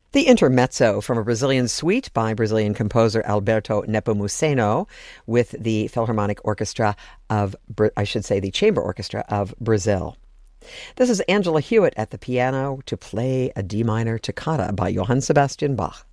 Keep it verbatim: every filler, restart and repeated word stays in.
The Intermezzo from a Brazilian suite by Brazilian composer Alberto Nepomuceno with the Philharmonic Orchestra of, I should say the Chamber Orchestra of Brazil. This is Angela Hewitt at the piano to play a D minor toccata by Johann Sebastian Bach.